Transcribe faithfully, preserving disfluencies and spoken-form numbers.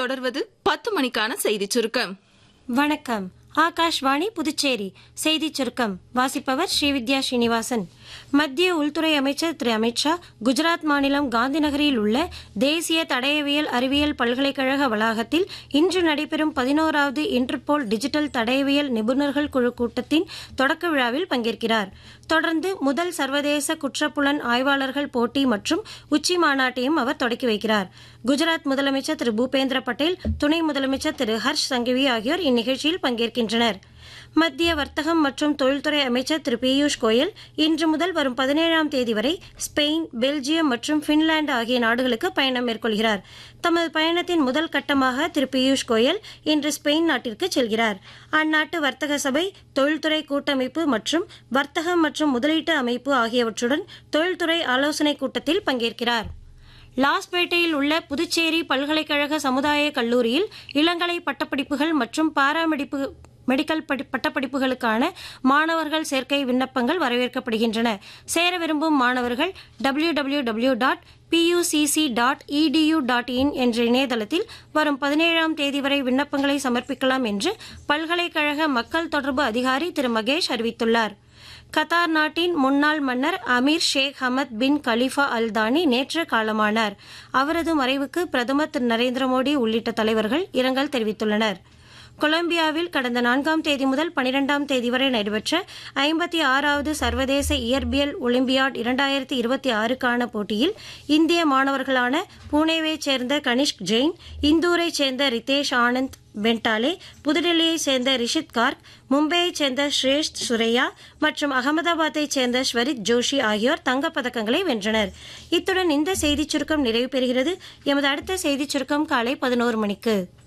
தொடர்வது பத்து மணிக்கான செய்திச் சுருக்கம். வணக்கம். ஆகாஷ்வாணி புதுச்சேரி செய்திச் சுருக்கம் வாசிப்பவர் ஸ்ரீவித்யா ஸ்ரீனிவாசன். மத்திய உள்துறை அமைச்சர் திரு அமித்ஷா குஜராத் மாநிலம் காந்திநகரில் உள்ள தேசிய தடயவியல் அறிவியல் பல்கலைக்கழக வளாகத்தில் இன்று நடைபெறும் பதினோராவது இன்டர்போல் டிஜிட்டல் தடயவியல் நிபுணர்கள் குழு கூட்டத்தின் தொடக்க விழாவில் பங்கேற்கிறார். தொடர்ந்து முதல் சர்வதேச குற்றப்புலன் ஆய்வாளர்கள் போட்டி மற்றும் உச்சி மாநாட்டையும் அவர் தொடக்கி வைக்கிறார். குஜராத் முதலமைச்சர் திரு பூபேந்திர பட்டேல், துணை முதலமைச்சர் திரு ஹர்ஷ் சங்கவி ஆகியோர் இந்நிகழ்ச்சியில் பங்கேற்கின்றனர். மத்திய வர்த்தகம் மற்றும் தொழில்துறை அமைச்சர் திரு பியூஷ் கோயல் இன்று முதல் வரும் பதினேழாம் தேதி வரை ஸ்பெயின், பெல்ஜியம் மற்றும் பின்லாந்து ஆகிய நாடுகளுக்கு பயணம் மேற்கொள்கிறார். தமது பயணத்தின் முதல் கட்டமாக திரு பியூஷ் கோயல் இன்று ஸ்பெயின் நாட்டிற்கு செல்கிறார். அந்நாட்டு வர்த்தக சபை, தொழில்துறை கூட்டமைப்பு மற்றும் வர்த்தகம் மற்றும் முதலீட்டு அமைப்பு ஆகியவற்றுடன் தொழில்துறை ஆலோசனைக் கூட்டத்தில் பங்கேற்கிறார். லாஸ்பேட்டையில் உள்ள புதுச்சேரி பல்கலைக்கழக சமுதாய கல்லூரியில் இளங்கலை பட்டப்படிப்புகள் மற்றும் பாராமெடிப்பு மெடிக்கல் பட்டப்படிப்புகளுக்கான மாணவர்கள் சேர்க்கை விண்ணப்பங்கள் வரவேற்கப்படுகின்றன. சேர விரும்பும் மாணவர்கள் W W W dot பியூசிசி dot edu dot in என்ற இணையதளத்தில் வரும் பதினேழாம் தேதி வரை விண்ணப்பங்களை சமர்ப்பிக்கலாம் என்று பல்கலைக்கழக மக்கள் தொடர்பு அதிகாரி திரு மகேஷ் அறிவித்துள்ளார். கத்தார் நாட்டின் முன்னாள் மன்னர் அமீர் ஷேக் ஹமத் பின் கலிஃபா அல் தானி நேற்று காலமானார். அவரது மறைவுக்கு பிரதமர் திரு நரேந்திர மோடி உள்ளிட்ட தலைவர்கள் இரங்கல் தெரிவித்துள்ளனர். கொலம்பியாவில் கடந்த நான்காம் தேதி முதல் பனிரெண்டாம் தேதி வரை நடைபெற்ற ஐம்பத்தி ஆறாவது சர்வதேச இயற்பியல் ஒலிம்பியாட் இரண்டாயிரத்தி இருபத்தி ஆறுக்கான போட்டியில் இந்திய மாணவர்களான புனேவைச் சேர்ந்த கனிஷ்க் ஜெயின், இந்தூரைச் சேர்ந்த ரிதேஷ் ஆனந்த் பென்டாலே, புதுடெல்லியைச் சேர்ந்த ரிஷித் கார்க், மும்பையைச் சேர்ந்த ஸ்ரேஷ்த் சுரையா மற்றும் அகமதாபாத்தைச் சேர்ந்த ஸ்வரித் ஜோஷி ஆகியோர் தங்கப்பதக்கங்களை வென்றனர். இத்துடன் இந்த செய்திச் சுருக்கம் நிறைவு பெறுகிறது. எமது அடுத்த செய்திச் சுருக்கம் காலை பதினோரு மணிக்கு.